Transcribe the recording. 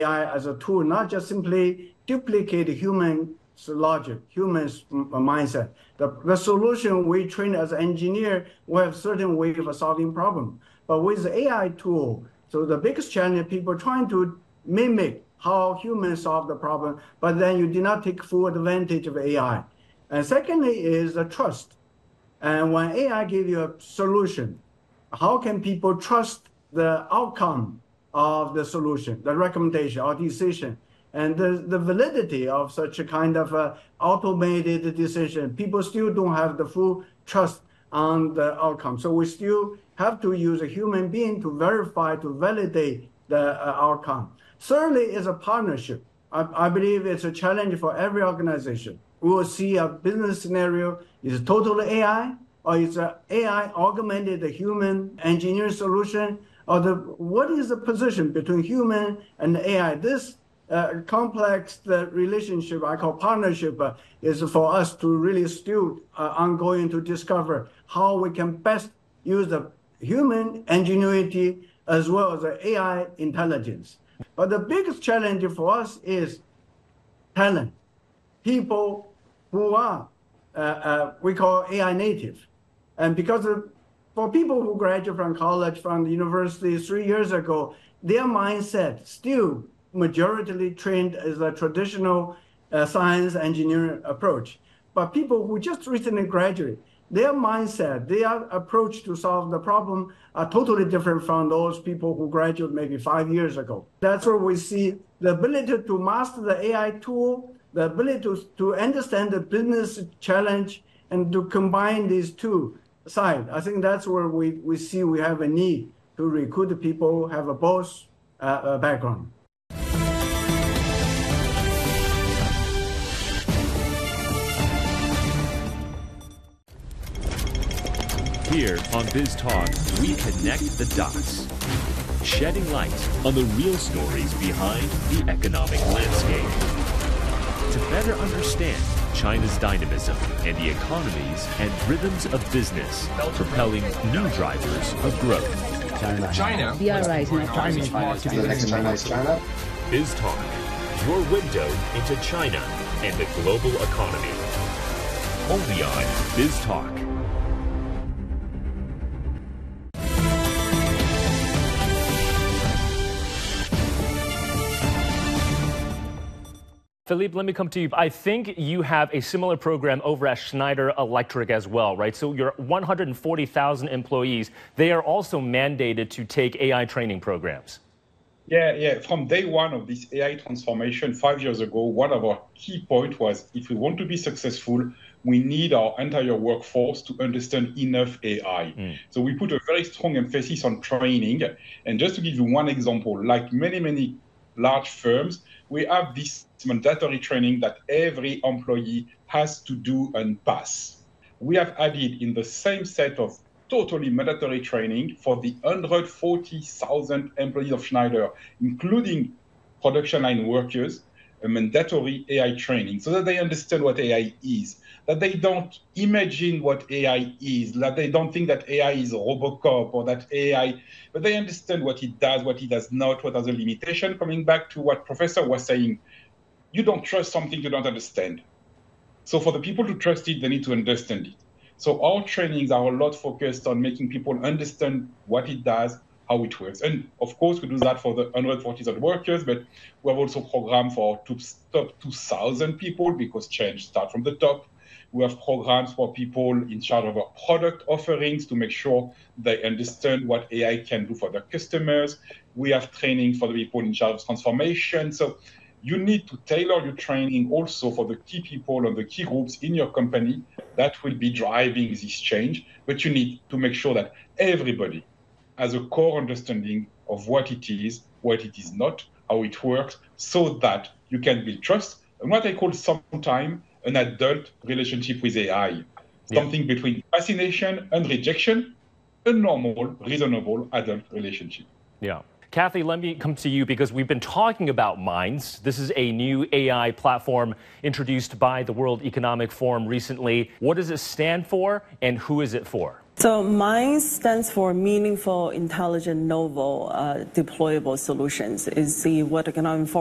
AI as a tool, not just simply duplicate human logic, human's mindset. The solution we train as an engineer, we have certain way of solving problem. But with the AI tool, so the biggest challenge, people trying to mimic how humans solve the problem, but then you do not take full advantage of AI. And secondly is the trust. And when AI gives you a solution, how can people trust the outcome of the solution, the recommendation or decision, and the validity of such a kind of automated decision? People still don't have the full trust on the outcome. So we still have to use a human being to verify, to validate the outcome. Thirdly is a partnership. I believe it's a challenge for every organization. We will see a business scenario is totally AI, or it's an AI augmented human engineering solution, or what is the position between human and AI? This complex relationship, I call partnership, is for us to really still ongoing to discover how we can best use the human ingenuity as well as the AI intelligence. But the biggest challenge for us is talent. People who are, we call AI native. And because for people who graduate from college, from the university 3 years ago, their mindset still majority trained as a traditional science engineering approach. But people who just recently graduate, their mindset, their approach to solve the problem are totally different from those people who graduated maybe 5 years ago. That's where we see the ability to master the AI tool, the ability to understand the business challenge, and to combine these two sides. I think that's where we see we have a need to recruit the people who have a both background. Here on Biz Talk, we connect the dots, shedding light on the real stories behind the economic landscape. To better understand China's dynamism and the economies and rhythms of business, propelling new drivers of growth. China. China. Biz Talk, your window into China and the global economy. Only on Biz Talk. Philippe, let me come to you. I think you have a similar program over at Schneider Electric as well, right? So your 140,000 employees, they are also mandated to take AI training programs. Yeah. From day one of this AI transformation 5 years ago, one of our key points was if we want to be successful, we need our entire workforce to understand enough AI. So we put a very strong emphasis on training. And just to give you one example, like many large firms, we have this mandatory training that every employee has to do and pass. We have added in the same set of totally mandatory training for the 140,000 employees of Schneider, including production line workers, a mandatory AI training so that they understand what AI is, that they don't imagine what AI is, that they don't think that AI is Robocop or that AI, but they understand what it does not, what are the limitations. Coming back to what Professor was saying, you don't trust something you don't understand. So for the people to trust it, they need to understand it. So our trainings are a lot focused on making people understand what it does, how it works. And of course, we do that for the 140,000 workers, but we have also programs for top 2,000 people because change starts from the top. We have programs for people in charge of our product offerings to make sure they understand what AI can do for their customers. We have training for the people in charge of transformation. So you need to tailor your training also for the key people and the key groups in your company that will be driving this change. But you need to make sure that everybody has a core understanding of what it is not, how it works, so that you can build trust and what I call sometimes an adult relationship with AI. Something between fascination and rejection, a normal, reasonable adult relationship. Yeah. Kathy, let me come to you because we've been talking about Minds. This is a new AI platform introduced by the World Economic Forum recently. What does it stand for and who is it for? So MIND stands for Meaningful, Intelligent, Novel, Deployable Solutions. Is what economic